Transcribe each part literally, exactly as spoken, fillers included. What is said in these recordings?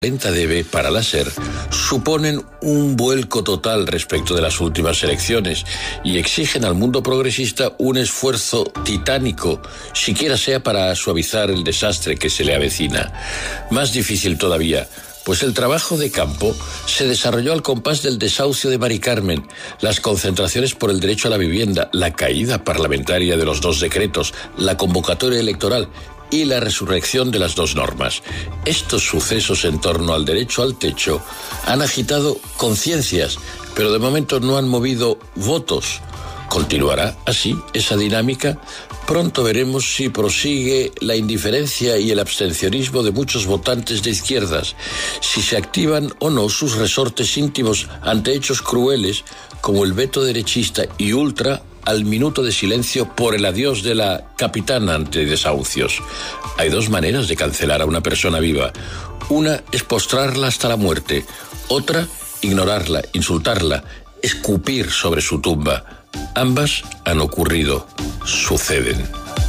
Renta debe, para la SER, suponen un vuelco total respecto de las últimas elecciones y exigen al mundo progresista un esfuerzo titánico, siquiera sea para suavizar el desastre que se le avecina. Más difícil todavía, pues el trabajo de campo se desarrolló al compás del desahucio de Mari Carmen, las concentraciones por el derecho a la vivienda, la caída parlamentaria de los dos decretos, la convocatoria electoral y la resurrección de las dos normas. Estos sucesos en torno al derecho al techo han agitado conciencias, pero de momento no han movido votos. ¿Continuará así esa dinámica? Pronto veremos si prosigue la indiferencia y el abstencionismo de muchos votantes de izquierdas, si se activan o no sus resortes íntimos ante hechos crueles como el veto derechista y ultra al minuto de silencio por el adiós de la capitana ante desahucios. Hay dos maneras de cancelar a una persona viva. Una es postrarla hasta la muerte, otra, ignorarla, insultarla, escupir sobre su tumba. Ambas han ocurrido, suceden.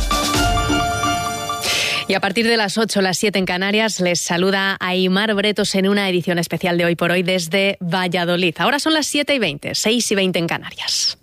Y a partir de las ocho, las siete en Canarias, les saluda Aimar Bretos en una edición especial de Hoy por Hoy desde Valladolid. Ahora son las siete y veinte, seis y veinte en Canarias.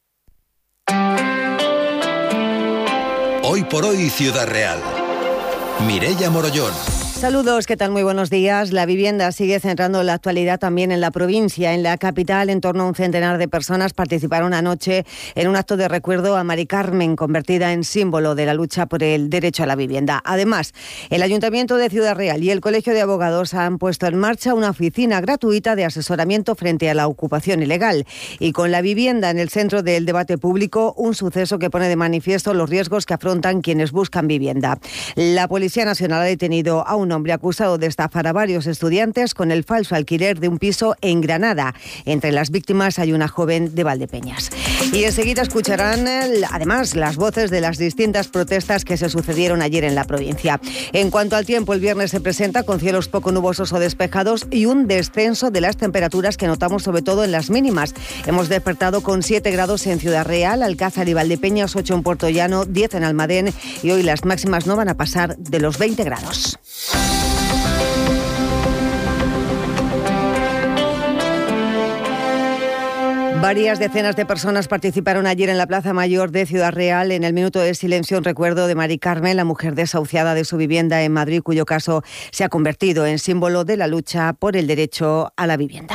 Hoy por Hoy Ciudad Real. Mireia Morollón. Saludos, ¿qué tal? Muy buenos días. La vivienda sigue centrando la actualidad también en la provincia. En la capital, en torno a un centenar de personas participaron anoche en un acto de recuerdo a Mari Carmen, convertida en símbolo de la lucha por el derecho a la vivienda. Además, el Ayuntamiento de Ciudad Real y el Colegio de Abogados han puesto en marcha una oficina gratuita de asesoramiento frente a la ocupación ilegal. Y con la vivienda en el centro del debate público, un suceso que pone de manifiesto los riesgos que afrontan quienes buscan vivienda. La Policía Nacional ha detenido a un hombre acusado de estafar a varios estudiantes con el falso alquiler de un piso en Granada. Entre las víctimas hay una joven de Valdepeñas. Y enseguida escucharán, además, las voces de las distintas protestas que se sucedieron ayer en la provincia. En cuanto al tiempo, el viernes se presenta con cielos poco nubosos o despejados y un descenso de las temperaturas que notamos sobre todo en las mínimas. Hemos despertado con siete grados en Ciudad Real, Alcázar y Valdepeñas, ocho en Puerto Llano, diez en Almadén y hoy las máximas no van a pasar de los veinte grados. Varias decenas de personas participaron ayer en la Plaza Mayor de Ciudad Real en el minuto de silencio en recuerdo de Mari Carmen, la mujer desahuciada de su vivienda en Madrid, cuyo caso se ha convertido en símbolo de la lucha por el derecho a la vivienda.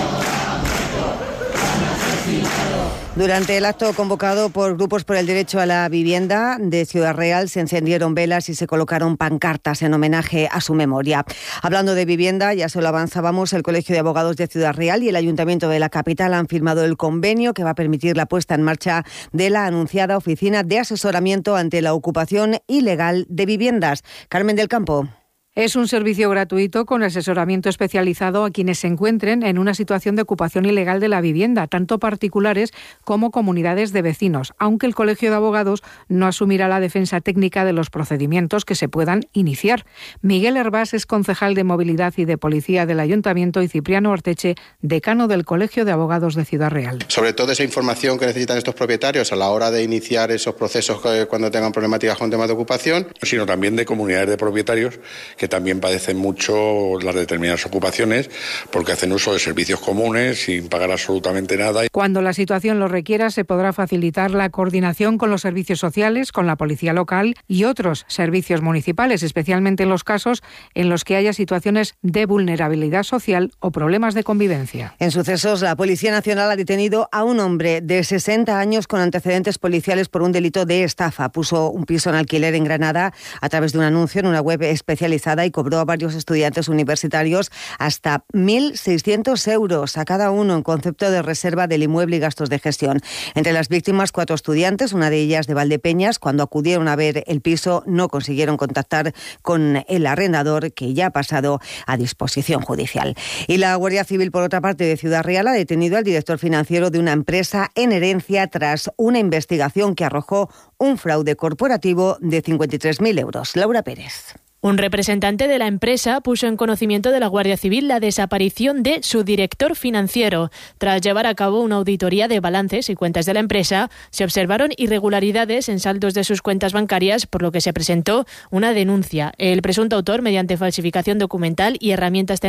Durante el acto convocado por grupos por el derecho a la vivienda de Ciudad Real se encendieron velas y se colocaron pancartas en homenaje a su memoria. Hablando de vivienda, ya se lo avanzábamos, el Colegio de Abogados de Ciudad Real y el Ayuntamiento de la capital han firmado el convenio que va a permitir la puesta en marcha de la anunciada Oficina de Asesoramiento ante la Ocupación Ilegal de Viviendas. Carmen del Campo. Es un servicio gratuito con asesoramiento especializado a quienes se encuentren en una situación de ocupación ilegal de la vivienda, tanto particulares como comunidades de vecinos, aunque el Colegio de Abogados no asumirá la defensa técnica de los procedimientos que se puedan iniciar. Miguel Hervás es concejal de Movilidad y de Policía del Ayuntamiento y Cipriano Orteche, decano del Colegio de Abogados de Ciudad Real. Sobre todo esa información que necesitan estos propietarios a la hora de iniciar esos procesos cuando tengan problemáticas con temas de ocupación, sino también de comunidades de propietarios que también padecen mucho las determinadas ocupaciones porque hacen uso de servicios comunes sin pagar absolutamente nada. Cuando la situación lo requiera, se podrá facilitar la coordinación con los servicios sociales, con la policía local y otros servicios municipales, especialmente en los casos en los que haya situaciones de vulnerabilidad social o problemas de convivencia. En sucesos, la Policía Nacional ha detenido a un hombre de sesenta años con antecedentes policiales por un delito de estafa. Puso un piso en alquiler en Granada a través de un anuncio en una web especializada y cobró a varios estudiantes universitarios hasta mil seiscientos euros a cada uno en concepto de reserva del inmueble y gastos de gestión. Entre las víctimas, cuatro estudiantes, una de ellas de Valdepeñas. Cuando acudieron a ver el piso, no consiguieron contactar con el arrendador, que ya ha pasado a disposición judicial. Y la Guardia Civil, por otra parte, de Ciudad Real ha detenido al director financiero de una empresa en herencia tras una investigación que arrojó un fraude corporativo de cincuenta y tres mil euros. Laura Pérez. Un representante de la empresa puso en conocimiento de la Guardia Civil la desaparición de su director financiero. Tras llevar a cabo una auditoría de balances y cuentas de la empresa, se observaron irregularidades en saldos de sus cuentas bancarias, por lo que se presentó una denuncia. El presunto autor, mediante falsificación documental y herramientas